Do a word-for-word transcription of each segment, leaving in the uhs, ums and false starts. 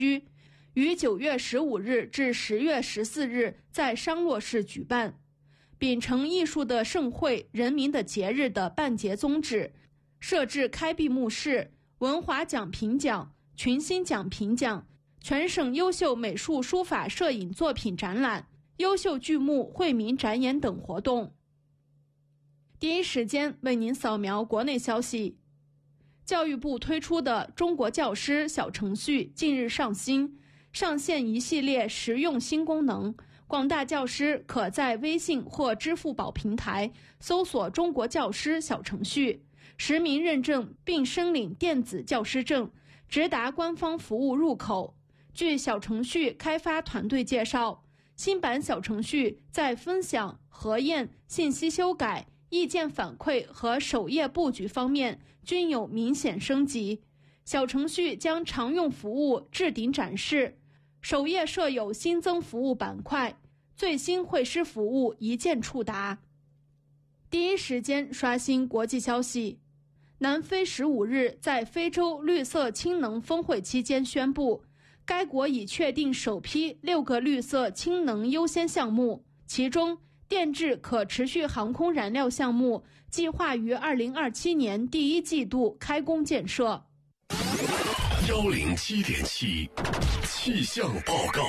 区，于九月十五日至十月十四日在商洛市举办。秉承艺术的盛会、人民的节日的办节宗旨，设置开闭幕式、文华奖评奖、群星奖评奖、全省优秀美术书法摄影作品展览、优秀剧目惠民展演等活动。第一时间为您扫描国内消息。教育部推出的中国教师小程序近日上新，上线一系列实用新功能，广大教师可在微信或支付宝平台搜索中国教师小程序，实名认证并申领电子教师证，直达官方服务入口。据小程序开发团队介绍，新版小程序在分享、核验、信息修改、意见反馈和首页布局方面均有明显升级。小程序将常用服务置顶展示，首页设有新增服务板块，最新会师服务一键触达。第一时间刷新国际消息，南非十五日在非洲绿色氢能峰会期间宣布，该国已确定首批六个绿色氢能优先项目，其中电制可持续航空燃料项目计划于二零二七年第一季度开工建设。 幺零七点七气象报告。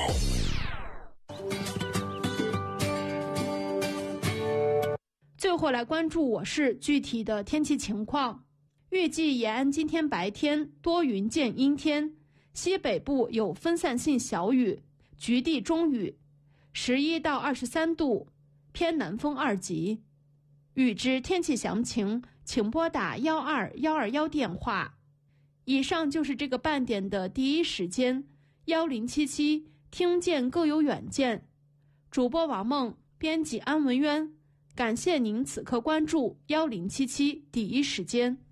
最后来关注我市具体的天气情况。预计延安今天白天多云见阴天，西北部有分散性小雨，局地中雨，十一到二十三度，偏南风二级。预知天气详情，请拨打幺二幺二幺电话。以上就是这个半点的第一时间，幺零七七听见更有远见。主播王梦，编辑安文渊，感谢您此刻关注幺零七七第一时间。